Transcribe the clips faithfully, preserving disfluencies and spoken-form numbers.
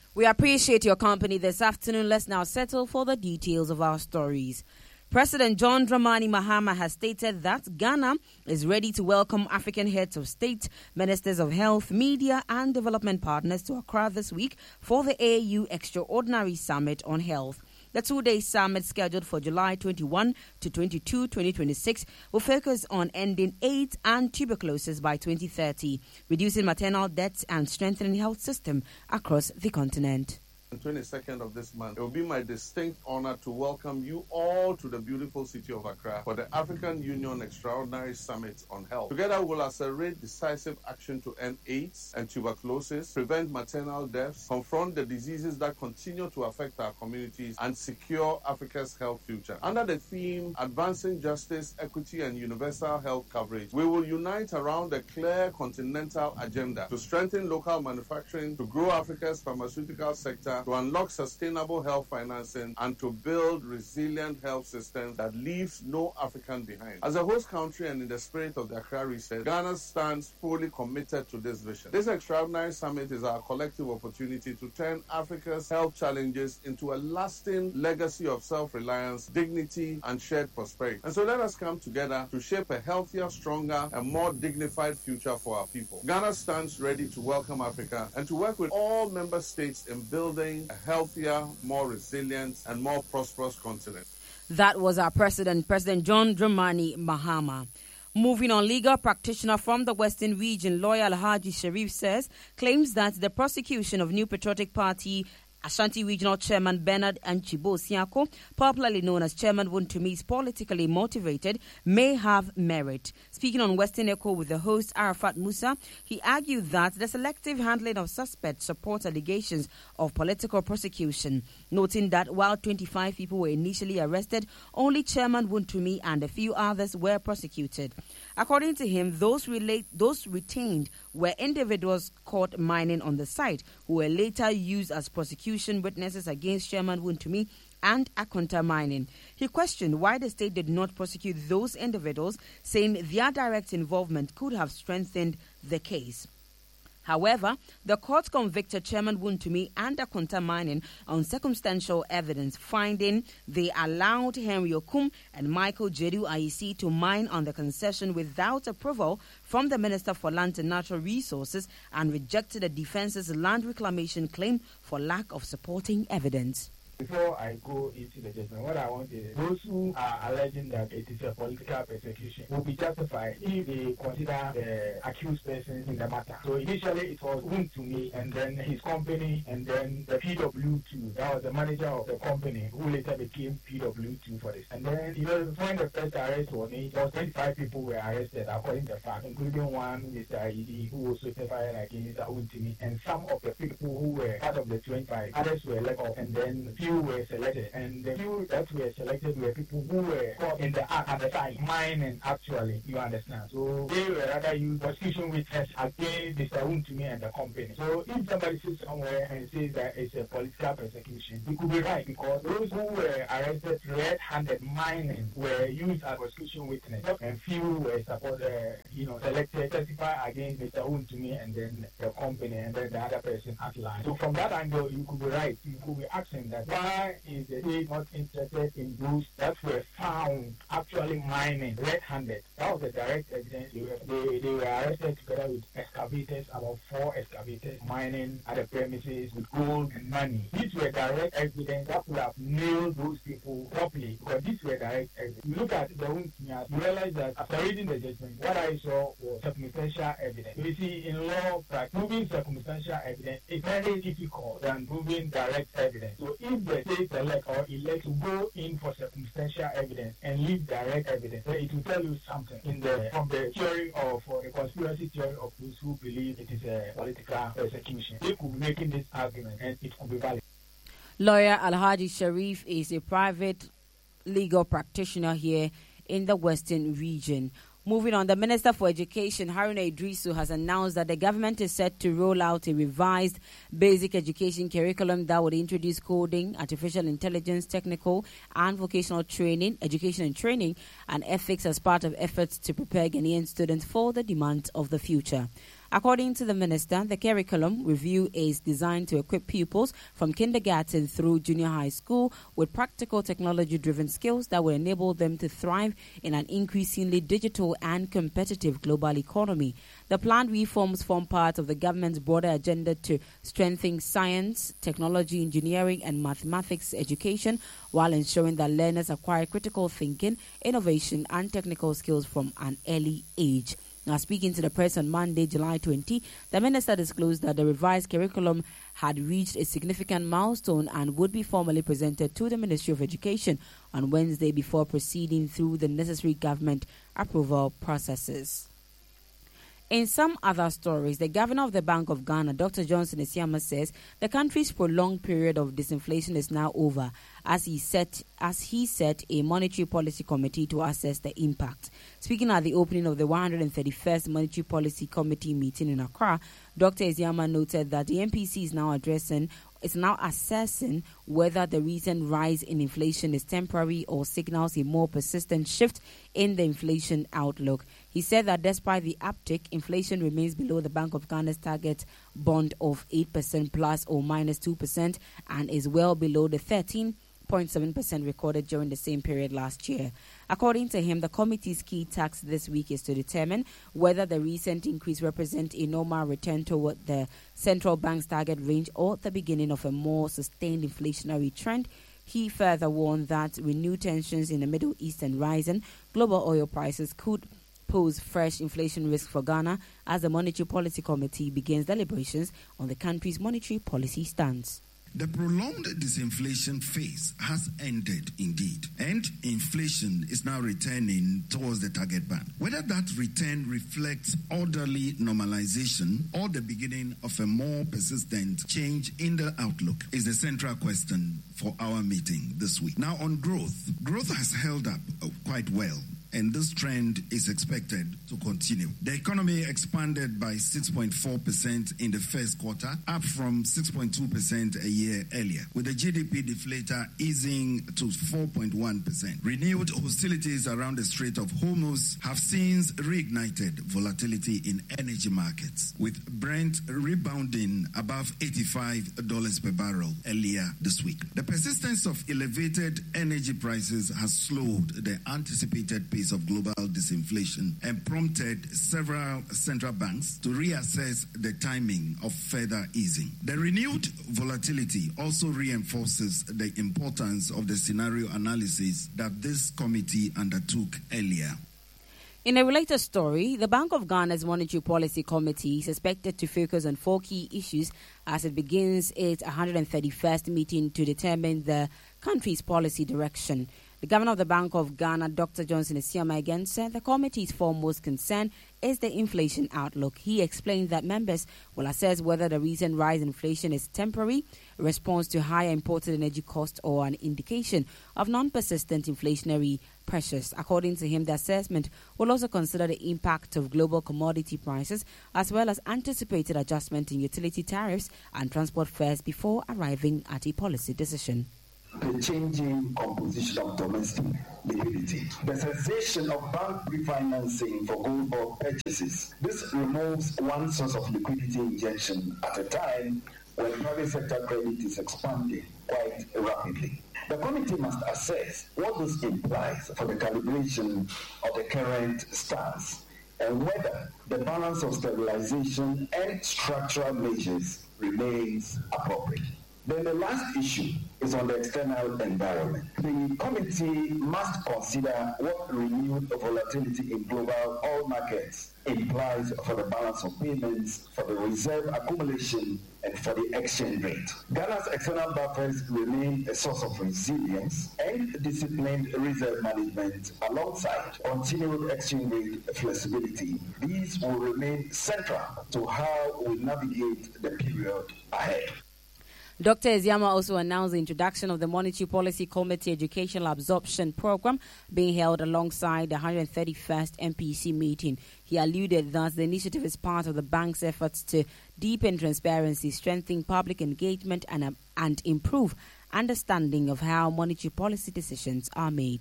We appreciate your company this afternoon. Let's now settle for the details of our stories. President John Dramani Mahama has stated that Ghana is ready to welcome African heads of state, ministers of health, media and development partners to Accra this week for the A U Extraordinary Summit on Health. The two-day summit scheduled for July twenty-first to twenty-second, twenty twenty-six will focus on ending AIDS and tuberculosis by twenty thirty, reducing maternal deaths and strengthening health system across the continent. On the twenty-second of this month, it will be my distinct honor to welcome you all to the beautiful city of Accra for the African Union Extraordinary Summit on Health. Together, we'll accelerate decisive action to end AIDS and tuberculosis, prevent maternal deaths, confront the diseases that continue to affect our communities, and secure Africa's health future. Under the theme, Advancing Justice, Equity, and Universal Health Coverage, we will unite around a clear continental agenda to strengthen local manufacturing, to grow Africa's pharmaceutical sector, to unlock sustainable health financing, and to build resilient health systems that leaves no African behind. As a host country and in the spirit of the Accra Reset, Ghana stands fully committed to this vision. This extraordinary summit is our collective opportunity to turn Africa's health challenges into a lasting legacy of self-reliance, dignity, and shared prosperity. And so let us come together to shape a healthier, stronger, and more dignified future for our people. Ghana stands ready to welcome Africa and to work with all member states in building a healthier, more resilient, and more prosperous continent. That was our president, President John Dramani Mahama. Moving on, legal practitioner from the Western Region, lawyer Alhaji Sharif says, claims that the prosecution of New Patriotic Party Ashanti Regional Chairman Bernard Anchibo Siako, popularly known as Chairman Wontumi, is politically motivated, may have merit. Speaking on Western Echo with the host Arafat Musa, he argued that the selective handling of suspects supports allegations of political prosecution, noting that while twenty-five people were initially arrested, only Chairman Wontumi and a few others were prosecuted. According to him, those relate, those retained were individuals caught mining on the site who were later used as prosecution witnesses against Chairman Wontumi and Akonta Mining. He questioned why the state did not prosecute those individuals, saying their direct involvement could have strengthened the case. However, the court convicted Chairman Wontumi and Akonta Mining on circumstantial evidence, finding they allowed Henry Okum and Michael Jedu Ayisi to mine on the concession without approval from the Minister for Land and Natural Resources and rejected the defense's land reclamation claim for lack of supporting evidence. Before I go into the judgment, what I want is those who are alleging that it is a political persecution will be justified if they consider the accused persons in the matter. So initially it was Wontumi and then his company and then the P W two. That was the manager of the company who later became P W two for this. And then, you know, when the first arrest was made, there was twenty-five people were arrested according to the fact, including one, Mister Aidi, who was testified against Wontumi, and some of the people who were part of the twenty-five. Others were let off, and then few were selected, and the few that were selected were people who were caught in the act at the site, mining actually, you understand. So they were rather used prosecution witness against Mister Wontumi and the company. So if somebody sits somewhere and says that it's a political persecution, it could be right, because those who were arrested red-handed mining were used as prosecution witness, and few were support, uh, you know, selected testify against Mister Wontumi and then the company and then the other person at large. So from that angle, you could be right. You could be asking that why is the state not interested in those that were found actually mining red-handed? That was the direct evidence. They were, they, they were arrested together with excavators, about four excavators, mining at the premises with gold and money. These were direct evidence that would have nailed those people properly, because these were direct evidence. You look at the Wontumi, you realize that after reading the judgment, what I saw was circumstantial evidence. You see, in law, proving circumstantial evidence is very difficult than proving direct evidence. So if the state select or elect to go in for circumstantial evidence and leave direct evidence, then it will tell you something in the from the theory of or the conspiracy theory of those who believe it is a political persecution. They could be making this argument and it could be valid. Lawyer Alhaji Sharif is a private legal practitioner here in the Western Region. Moving on, the Minister for Education, Haruna Idrisu, has announced that the government is set to roll out a revised basic education curriculum that would introduce coding, artificial intelligence, technical and vocational training, education and training, and ethics as part of efforts to prepare Ghanaian students for the demands of the future. According to the minister, the curriculum review is designed to equip pupils from kindergarten through junior high school with practical technology-driven skills that will enable them to thrive in an increasingly digital and competitive global economy. The planned reforms form part of the government's broader agenda to strengthen science, technology, engineering, and mathematics education while ensuring that learners acquire critical thinking, innovation, and technical skills from an early age. Now, speaking to the press on Monday, July twentieth, the minister disclosed that the revised curriculum had reached a significant milestone and would be formally presented to the Ministry of Education on Wednesday before proceeding through the necessary government approval processes. In some other stories, the governor of the Bank of Ghana, Doctor Johnson Esiama, says the country's prolonged period of disinflation is now over, as he set as he set a monetary policy committee to assess the impact. Speaking at the opening of the one hundred thirty-first Monetary Policy Committee meeting in Accra, Doctor Esiama noted that the M P C is now addressing is now assessing whether the recent rise in inflation is temporary or signals a more persistent shift in the inflation outlook. He said that despite the uptick, inflation remains below the Bank of Ghana's target bond of eight percent plus or minus two percent and is well below the thirteen point seven percent recorded during the same period last year. According to him, the committee's key task this week is to determine whether the recent increase represents a normal return toward the central bank's target range or the beginning of a more sustained inflationary trend. He further warned that renewed tensions in the Middle East and rising global oil prices could pose fresh inflation risk for Ghana as the Monetary Policy Committee begins deliberations on the country's monetary policy stance. The prolonged disinflation phase has ended indeed, and inflation is now returning towards the target band. Whether that return reflects orderly normalization or the beginning of a more persistent change in the outlook is the central question for our meeting this week. Now on growth, growth has held up quite well, and this trend is expected to continue. The economy expanded by six point four percent in the first quarter, up from six point two percent a year earlier, with the G D P deflator easing to four point one percent. Renewed hostilities around the Strait of Hormuz have since reignited volatility in energy markets, with Brent rebounding above eighty-five dollars per barrel earlier this week. The persistence of elevated energy prices has slowed the anticipated pace of global disinflation and prompted several central banks to reassess the timing of further easing. The renewed volatility also reinforces the importance of the scenario analysis that this committee undertook earlier. In a related story, the Bank of Ghana's Monetary Policy Committee is expected to focus on four key issues as it begins its one hundred thirty-first meeting to determine the country's policy direction. The governor of the Bank of Ghana, Doctor Johnson Esiama, again said the committee's foremost concern is the inflation outlook. He explained that members will assess whether the recent rise in inflation is temporary, a response to higher imported energy costs, or an indication of non-persistent inflationary pressures. According to him, the assessment will also consider the impact of global commodity prices as well as anticipated adjustment in utility tariffs and transport fares before arriving at a policy decision. The changing composition of domestic liquidity, the cessation of bank refinancing for gold bond purchases. This removes one source of liquidity injection at a time when private sector credit is expanding quite rapidly. The committee must assess what this implies for the calibration of the current stance and whether the balance of stabilization and structural measures remains appropriate. Then the last issue is on the external environment. The committee must consider what renewed volatility in global oil markets implies for the balance of payments, for the reserve accumulation, and for the exchange rate. Ghana's external buffers remain a source of resilience and disciplined reserve management alongside continued exchange rate flexibility. These will remain central to how we navigate the period ahead. Doctor Esiama also announced the introduction of the Monetary Policy Committee Educational Absorption Program being held alongside the one hundred thirty-first M P C meeting. He alluded that the initiative is part of the bank's efforts to deepen transparency, strengthen public engagement, and, um, and improve understanding of how monetary policy decisions are made.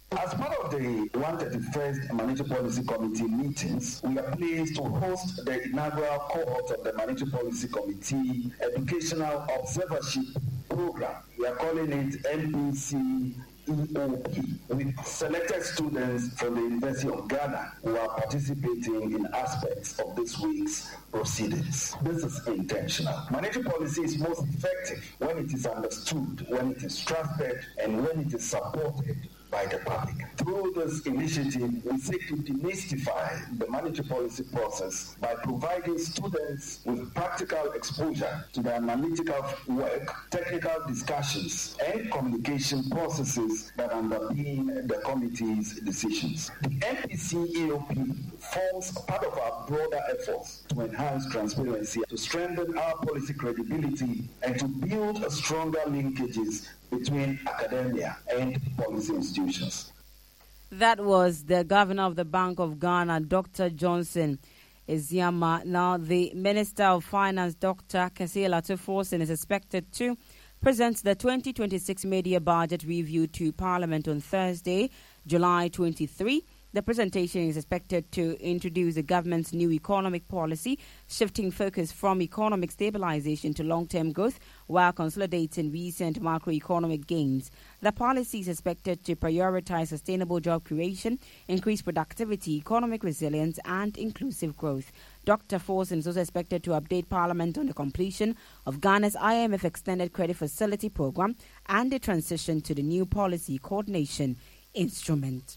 As part of the one hundred thirty-first Monetary Policy Committee meetings, we are pleased to host the inaugural cohort of the Monetary Policy Committee Educational Observership Program. We are calling it M P C E O P, with selected students from the University of Ghana who are participating in aspects of this week's proceedings. This is intentional. Monetary policy is most effective when it is understood, when it is trusted, and when it is supported by the public. Through this initiative, we seek to demystify the monetary policy process by providing students with practical exposure to the analytical work, technical discussions, and communication processes that underpin the committee's decisions. The M P C E O P forms part of our broader efforts to enhance transparency, to strengthen our policy credibility, and to build a stronger linkages between academia and policy institutions. That was the governor of the Bank of Ghana, Doctor Johnson Eziama. Now, the Minister of Finance, Doctor Kessié Lato-Forson, is expected to present the twenty twenty-six Media Budget Review to Parliament on Thursday, July twenty-third. The presentation is expected to introduce the government's new economic policy, shifting focus from economic stabilization to long-term growth while consolidating recent macroeconomic gains. The policy is expected to prioritize sustainable job creation, increase productivity, economic resilience, and inclusive growth. Doctor Forson is also expected to update Parliament on the completion of Ghana's I M F Extended Credit Facility Program and the transition to the new policy coordination instrument.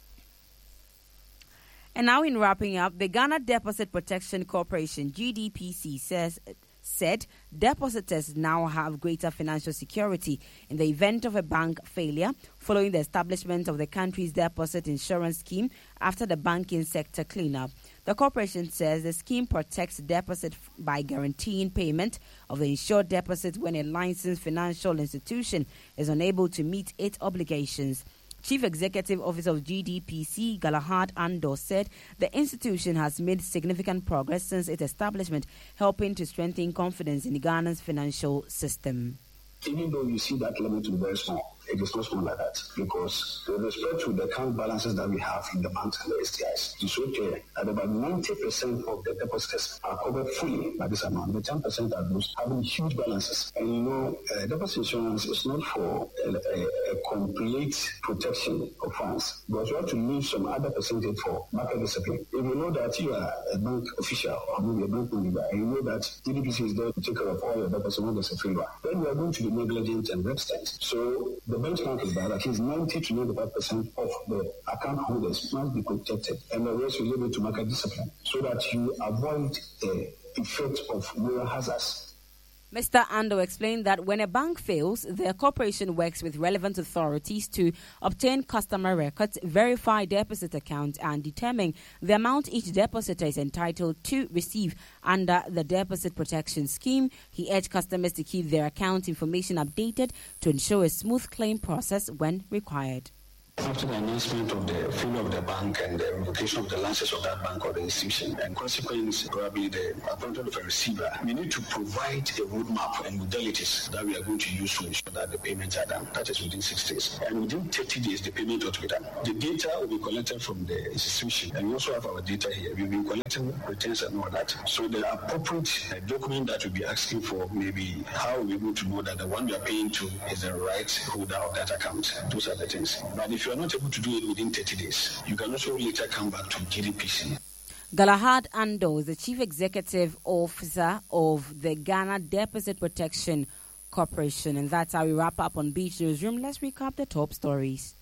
And now, in wrapping up, the Ghana Deposit Protection Corporation, G D P C, says said depositors now have greater financial security in the event of a bank failure following the establishment of the country's deposit insurance scheme after the banking sector cleanup. The corporation says the scheme protects deposit by guaranteeing payment of the insured deposit when a licensed financial institution is unable to meet its obligations. Chief Executive Officer of G D P C, Galahad Andor, said the institution has made significant progress since its establishment, helping to strengthen confidence in Ghana's financial system. Even though you see that limit to be very small, it is not small like that, because with respect to the account balances that we have in the banks and the S T Is, it is so clear that about ninety percent of the depositors are covered fully by this amount. The ten percent are those having huge balances. And you know, uh, deposit insurance is not for a, a, a complete protection of funds, because you have to leave some other percentage for market discipline. If you know that you are a bank official or maybe a bank manager, and you know that G D P C is there to take care of all your deposits when there's a failure, then you are going to be negligent and resistant. So the benchmark is that at least ninety to ninety-five percent of the account holders must be protected, and the rest will leave it to market discipline, so that you avoid the effect of moral hazards. Mister Ando explained that when a bank fails, the corporation works with relevant authorities to obtain customer records, verify deposit accounts, and determine the amount each depositor is entitled to receive under the Deposit Protection Scheme. He urged customers to keep their account information updated to ensure a smooth claim process when required. After the announcement of the failure of the bank and the revocation of the license of that bank or the institution, and consequently probably the appointment of a receiver, we need to provide a roadmap and modalities that we are going to use to ensure that the payments are done. That is within six days. And within thirty days, the payment ought to be done. The data will be collected from the institution, and we also have our data here. We've been collecting returns and all that. So the appropriate uh, document that we'll be asking for, maybe how we're able to know that the one we are paying to is the right holder of that account. Those are the things. But if you are not able to do it within thirty days, you can also later come back to G D P C. Galahad Ando is the Chief Executive Officer of the Ghana Deposit Protection Corporation. And that's how we wrap up on Beach Newsroom. Let's recap the top stories.